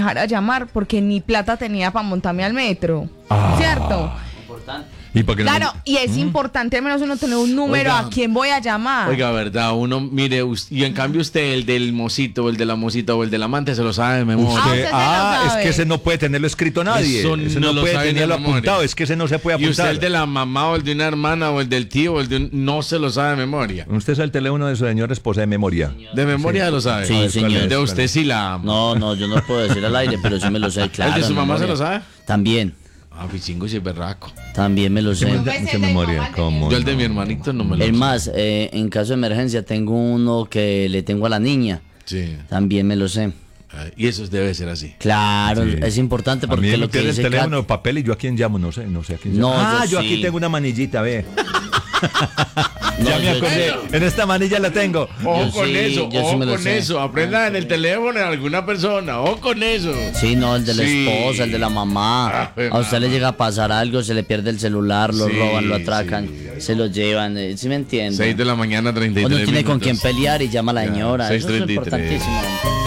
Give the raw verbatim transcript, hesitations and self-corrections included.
dejara llamar porque ni plata tenía para montarme al metro. Ah. ¿Cierto? Importante. ¿Y por qué no? Claro, y es mm. importante al menos uno tener un número. Oiga, a quién voy a llamar. Oiga, verdad, uno, mire, y en cambio usted, el del mocito, el de la mosita o el del amante se lo sabe de memoria. Usted, ah, ah es que ese no puede tenerlo escrito nadie. Eso ese no, no puede tenerlo apuntado, es que ese no se puede apuntar. Y usted el de la mamá o el de una hermana o el del tío o el de un, no se lo sabe de memoria. Usted es el teléfono de su señora esposa de memoria. De memoria sí. Lo sabe. Sí, señor. De usted sí la ama. No, no, yo no puedo decir al aire, pero sí me lo sé, claro. ¿El de su mamá memoria. se lo sabe? También. Ah, pichingo y berraco. También me lo sé. Mucha memoria. ¿Cómo? Yo el de mi hermanito no me lo sé. Es más, eh, en caso de emergencia tengo uno que le tengo a la niña. Sí. También me lo sé. Y eso debe ser así. Claro, sí. Es importante porque a mí lo que tiene dice el teléfono, Kat... papel y yo a quién llamo, no sé, no sé a quién no, llamo. Ah, yo, yo aquí sí. tengo una manillita, ve. No, ya me acordé, en esta manilla la tengo. Ojo Yo con sí, eso, yo sí ojo me lo con sé. eso. Aprenda en el teléfono de alguna persona, ojo con eso. Sí, no, el de la Sí. esposa, el de la mamá. Ah, A usted le llega a pasar algo, se le pierde el celular, lo Sí, roban, lo atracan, sí. se lo llevan. eh, ¿Sí me entiende? seis de la mañana, treinta y tres Uno tiene minutos. con quién pelear y llama a la Ya, señora. Eso es seis treinta y tres. importantísimo.